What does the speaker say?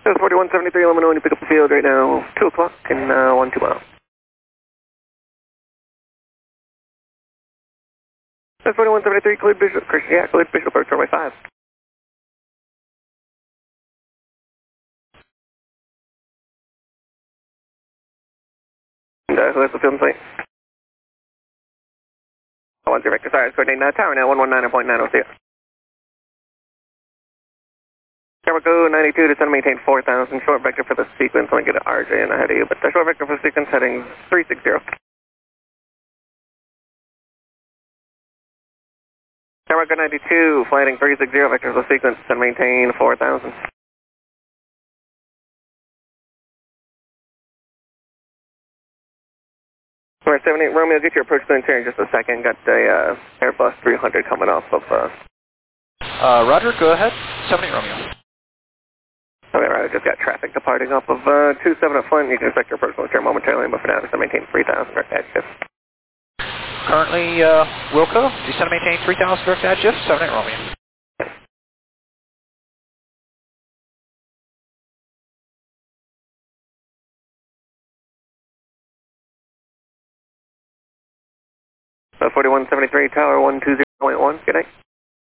That's 4173, let me know when you pick up the field right now, 2 o'clock and 12 miles. That's 4173, cleared Bishop, cleared Bishop Park, runway 5. And who has the field in sight? 10 Victor, sorry, it's coordinating tower now, 119.906. Carmichael 92, descend maintain 4000, short vector for the sequence, let me get an RJ in ahead of you, but the short vector for the sequence heading 360. Carmichael 92, flighting 360, vector for the sequence, and maintain 4000. Alright, 78 Romeo, get your approach to the interior in just a second, got a Airbus 300 coming off of Roger, go ahead, 78 Romeo. Okay, right, I just got traffic departing off of 27 at Flint. You can expect your personal return momentarily, but for now, just maintain 3000 direct edge shift. Currently, Wilco, descend and maintain 3000 direct edge shift, 78 Romeo. So 4173, tower 120.1, good night.